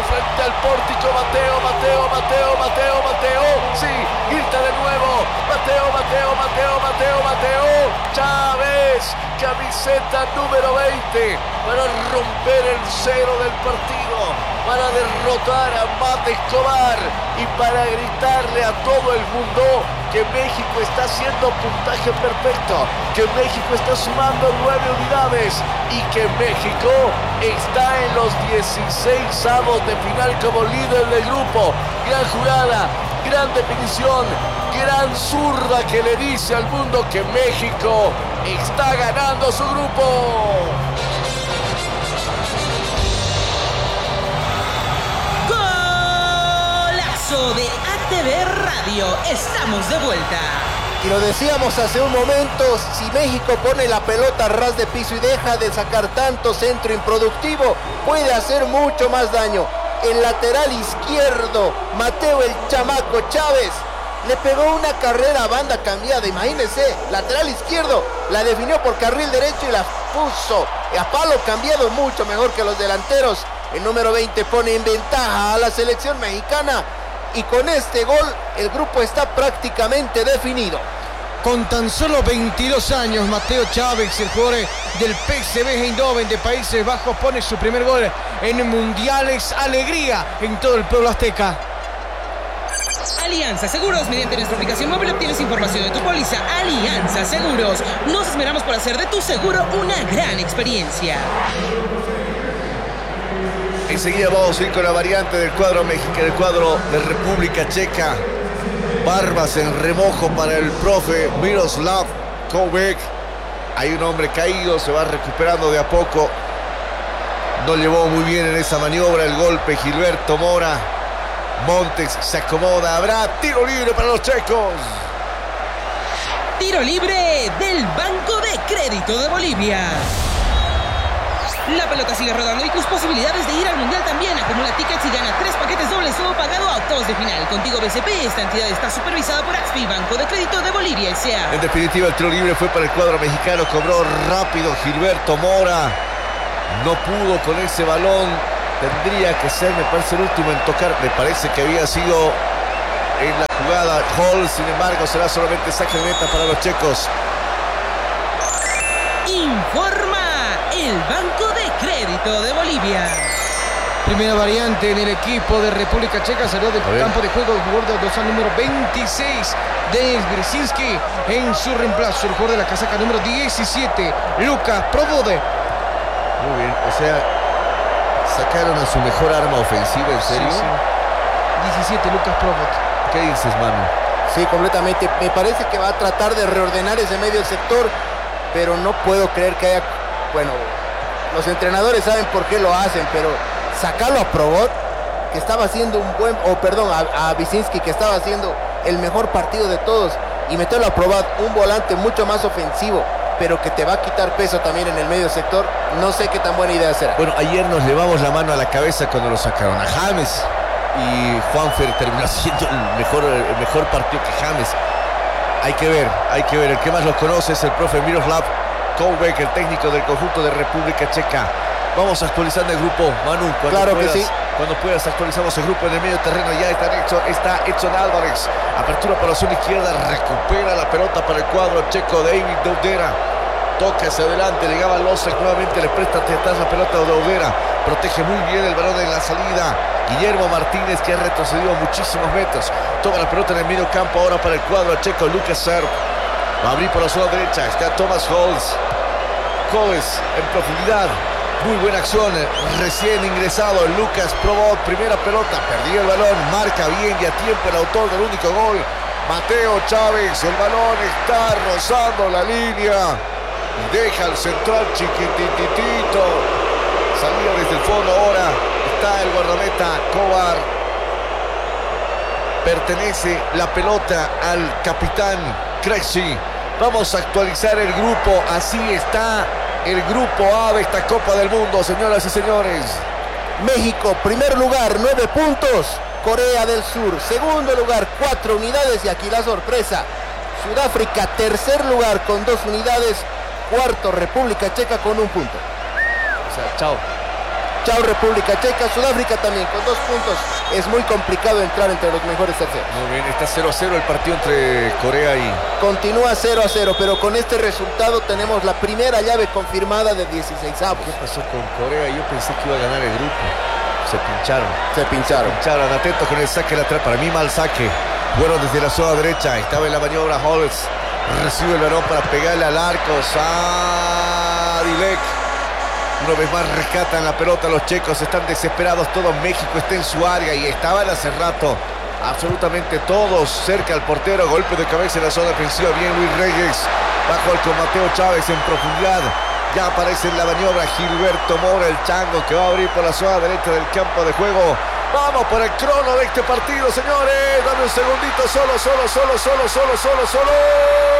frente al pórtico. Mateo. Sí, grita de nuevo. Mateo. Chávez, camiseta número 20, para romper el cero del partido, para derrotar a Mate Escobar y para gritarle a todo el mundo que México está haciendo puntaje perfecto, que México está sumando 9 unidades y que México está en los 16avos de final como líder del grupo. Gran jugada, gran definición, gran zurda que le dice al mundo que México está ganando su grupo. Golazo de ATV Radio. Estamos de vuelta. Y lo decíamos hace un momento, si México pone la pelota a ras de piso y deja de sacar tanto centro improductivo, puede hacer mucho más daño. El lateral izquierdo, Mateo el Chamaco Chávez, le pegó una carrera a banda cambiada, imagínense, lateral izquierdo, la definió por carril derecho y la puso a palo cambiado, mucho mejor que los delanteros. El número 20 pone en ventaja a la selección mexicana y con este gol el grupo está prácticamente definido. Con tan solo 22 años, Mateo Chávez, el jugador del PSV Eindhoven de Países Bajos, pone su primer gol en mundiales. Alegría en todo el pueblo azteca. Alianza Seguros, mediante nuestra aplicación móvil obtienes información de tu póliza. Alianza Seguros, nos esperamos por hacer de tu seguro una gran experiencia. Enseguida vamos a ir con la variante del cuadro mexicano, del cuadro de República Checa. Barbas en remojo para el profe Miroslav Kovac. Hay un hombre caído, se va recuperando de a poco. No llevó muy bien en esa maniobra el golpe Gilberto Mora. Montes se acomoda, habrá tiro libre para los checos. Tiro libre del Banco de Crédito de Bolivia. La pelota sigue rodando y tus posibilidades de ir al Mundial también. Acumula tickets y gana 3 paquetes dobles todo pagado a octavos de final. Contigo BCP, esta entidad está supervisada por AXPI, Banco de Crédito de Bolivia S.A. En definitiva, el tiro libre fue para el cuadro mexicano. Cobró rápido Gilberto Mora. No pudo con ese balón. Tendría que ser, me parece, el último en tocar. Me parece que había sido en la jugada Hall. Sin embargo, será solamente saque de meta para los checos. Informa el Banco de Crédito de Bolivia. Primera variante en el equipo de República Checa. Salió del campo de juego el jugador de dorsal número 26, Denis Brzezinski. En su reemplazo, el jugador de la casaca número 17, Luka Probode. Muy bien, o sea, sacaron a su mejor arma ofensiva, ¿en serio? Sí, sí. 17, Lucas Probode. ¿Qué dices, Manu? Sí, completamente. Me parece que va a tratar de reordenar ese medio sector, pero no puedo creer que haya... Bueno, los entrenadores saben por qué lo hacen, pero sacarlo a Probot, que estaba haciendo un buen... a Brzezinski, que estaba haciendo el mejor partido de todos, y meterlo a Probot, un volante mucho más ofensivo, pero que te va a quitar peso también en el medio sector, no sé qué tan buena idea será. Bueno, ayer nos llevamos la mano a la cabeza cuando lo sacaron a James, y Juanfer terminó haciendo el mejor partido que James. Hay que ver, el que más lo conoce es el profe Miroslav Kovac, el técnico del conjunto de República Checa. Vamos actualizando el grupo, Manu, claro que sí. Cuando puedas actualizamos el grupo en el medio terreno. Ya está Edson Álvarez, apertura para la zona izquierda, recupera la pelota para el cuadro checo. David Doudera toca hacia adelante, llegaba Losek nuevamente, le presta atrás la pelota de Doudera, protege muy bien el balón en la salida. Guillermo Martínez, que ha retrocedido muchísimos metros, toma la pelota en el medio campo ahora para el cuadro checo. Lucas Serv va a abrir por la zona derecha, está Thomas Holz. Coves en profundidad, muy buena acción, recién ingresado Lucas Probot, primera pelota, perdió el balón, marca bien y a tiempo el autor del único gol, Mateo Chávez. El balón está rozando la línea y deja al central chiquititito, salía desde el fondo, ahora está el guardameta Kovar. Pertenece la pelota al capitán Krejci. Vamos a actualizar el grupo, así está el grupo A de esta Copa del Mundo, señoras y señores. México, primer lugar, 9 puntos. Corea del Sur, segundo lugar, 4 unidades. Y aquí la sorpresa, Sudáfrica, tercer lugar con 2 unidades. Cuarto, República Checa con 1 punto. O sea, chao. Chao República Checa. Sudáfrica también con 2 puntos. Es muy complicado entrar entre los mejores terceros. Muy bien, está 0-0 el partido entre Corea y... Continúa 0-0, pero con este resultado tenemos la primera llave confirmada de 16avos. ¿Qué pasó con Corea? Yo pensé que iba a ganar el grupo. Se pincharon. Atentos con el saque lateral. Para mí mal saque. Bueno, desde la zona derecha. Estaba en la maniobra Holtz. Recibe el balón para pegarle al arco. Sadilek. Una vez más rescatan la pelota los checos. Están desesperados. Todo México está en su área. Y estaban hace rato absolutamente todos cerca al portero. Golpe de cabeza en la zona defensiva. Bien Luis Reyes. Bajo el con Mateo Chávez en profundidad. Ya aparece en la maniobra Gilberto Mora, el chango, que va a abrir por la zona derecha del campo de juego. Vamos por el crono de este partido, señores. Dame un segundito, solo.